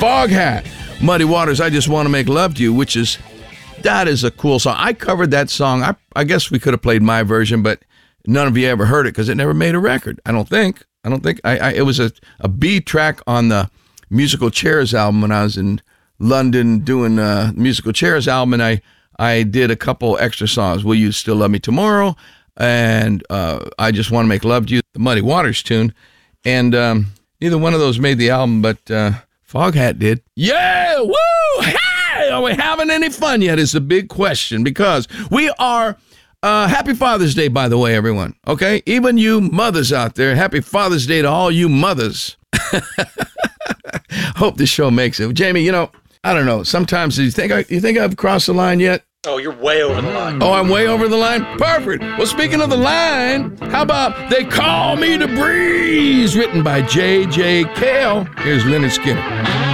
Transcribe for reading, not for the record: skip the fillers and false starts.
Foghat, Muddy Waters, I Just Want to Make Love to You, that is a cool song. I covered that song. I guess we could have played my version, but none of you ever heard it because it never made a record. I don't think. It was a B track on the Musical Chairs album when I was in London doing Musical Chairs album, and I did a couple extra songs. Will You Still Love Me Tomorrow? And I Just Want to Make Love to You, the Muddy Waters tune. And neither one of those made the album, but Foghat did. Yeah, woo! Hey, are we having any fun yet is the big question, because we are, happy Father's Day, by the way, everyone, okay? Even you mothers out there, happy Father's Day to all you mothers. Hope this show makes it. Jamie, I don't know, sometimes you think I've crossed the line yet? Oh, you're way over the line. Oh, I'm way over the line? Perfect. Well, speaking of the line, how about They Call Me the Breeze, written by J.J. Cale. Here's Lynyrd Skynyrd.